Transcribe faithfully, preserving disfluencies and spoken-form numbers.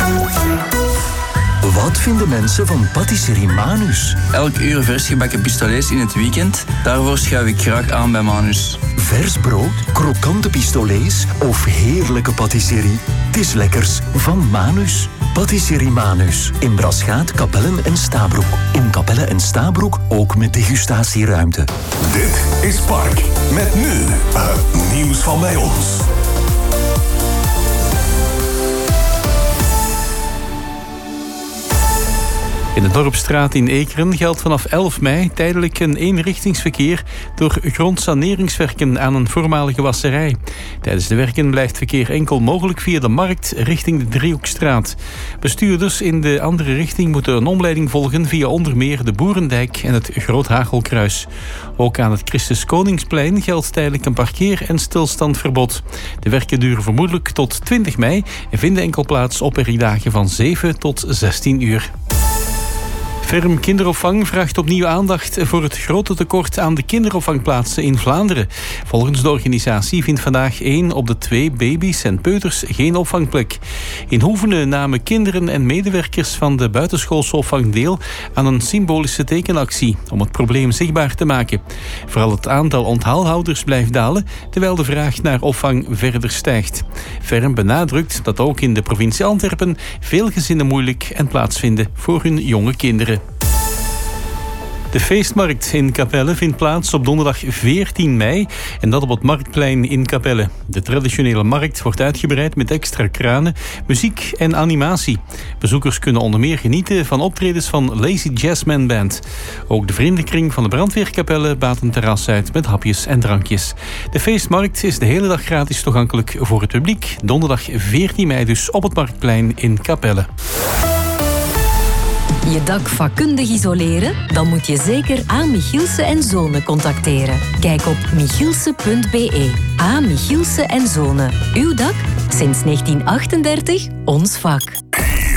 Wat vinden mensen van Patisserie Manus? Elk uur vers gebakken pistolets in het weekend. Daarvoor schuif ik graag aan bij Manus. Vers brood, krokante pistolets of heerlijke patisserie? Het is lekkers van Manus. Patisserie Manus. In Braschaat, Kapellen en Stabroek. In Kapellen en Stabroek ook met degustatieruimte. Dit is Park. Met nu het nieuws van bij ons. In de Dorpsstraat in Ekeren geldt vanaf elf mei tijdelijk een eenrichtingsverkeer door grondsaneringswerken aan een voormalige wasserij. Tijdens de werken blijft verkeer enkel mogelijk via de markt richting de Driehoekstraat. Bestuurders in de andere richting moeten een omleiding volgen via onder meer de Boerendijk en het Groot Hagelkruis. Ook aan het Christus Koningsplein geldt tijdelijk een parkeer- en stilstandverbod. De werken duren vermoedelijk tot twintig mei en vinden enkel plaats op werkdagen van zeven tot zestien uur. Ferm Kinderopvang vraagt opnieuw aandacht voor het grote tekort aan de kinderopvangplaatsen in Vlaanderen. Volgens de organisatie vindt vandaag één op de twee baby's en peuters geen opvangplek. In Hoevenen namen kinderen en medewerkers van de buitenschoolse opvang deel aan een symbolische tekenactie om het probleem zichtbaar te maken. Vooral het aantal onthaalhouders blijft dalen, terwijl de vraag naar opvang verder stijgt. Ferm benadrukt dat ook in de provincie Antwerpen veel gezinnen moeilijk en plaats vinden voor hun jonge kinderen. De feestmarkt in Capelle vindt plaats op donderdag veertien mei en dat op het Marktplein in Capelle. De traditionele markt wordt uitgebreid met extra kranen, muziek en animatie. Bezoekers kunnen onder meer genieten van optredens van Lazy Jazzman Band. Ook de vriendenkring van de brandweerkapelle baat een terras uit met hapjes en drankjes. De feestmarkt is de hele dag gratis toegankelijk voor het publiek. Donderdag veertien mei dus op het Marktplein in Capelle. Je dak vakkundig isoleren? Dan moet je zeker A. Michielsen en Zonen contacteren. Kijk op michielsen punt b e. A. Michielsen en Zonen. Uw dak? Sinds negentien achtendertig ons vak.